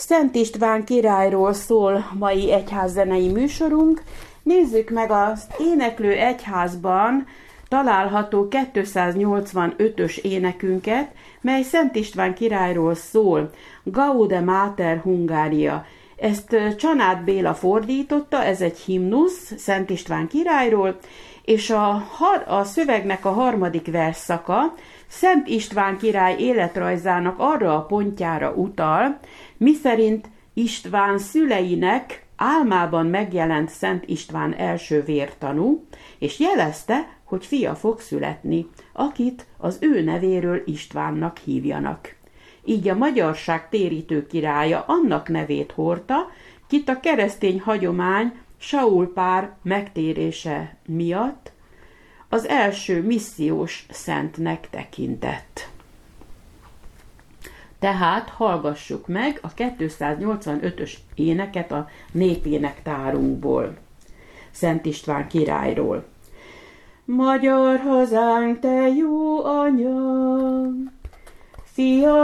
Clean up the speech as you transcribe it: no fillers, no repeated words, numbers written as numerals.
Szent István királyról szól mai egyházzenei műsorunk. Nézzük meg az Éneklő Egyházban található 285-ös énekünket, mely Szent István királyról szól. Gaude Mater Hungaria. Ezt Csanád Béla fordította, ez egy himnusz Szent István királyról, és a szövegnek a harmadik versszaka Szent István király életrajzának arra a pontjára utal, miszerint István szüleinek álmában megjelent Szent István első vértanú, és jelezte, hogy fia fog születni, akit az ő nevéről Istvánnak hívjanak. Így a magyarság térítő királya annak nevét hordta, kit a keresztény hagyomány Saul pár megtérése miatt az első missziós szentnek tekintett. Tehát hallgassuk meg a 285-ös éneket a népénektárunkból, Szent István királyról. Magyar hazánk, te jó anya, fia